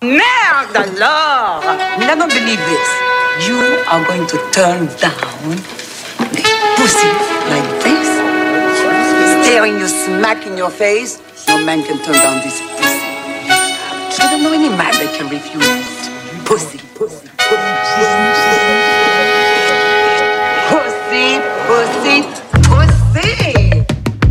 Merde alors! I don't believe this. You are going to turn down a pussy like this, staring you smack in your face. No man can turn down this pussy. I don't know any man that can refuse it. Pussy.